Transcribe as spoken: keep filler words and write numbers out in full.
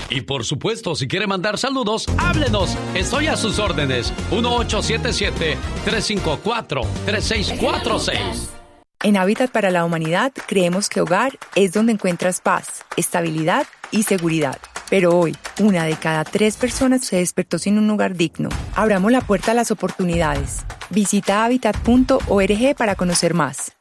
Y por supuesto, si quiere mandar saludos, háblenos. Estoy a sus órdenes. uno ocho siete siete, tres cinco cuatro, tres seis cuatro seis. En Hábitat para la Humanidad creemos que hogar es donde encuentras paz, estabilidad y seguridad. Pero hoy, una de cada tres personas se despertó sin un lugar digno. Abramos la puerta a las oportunidades. Visita hábitat punto org para conocer más.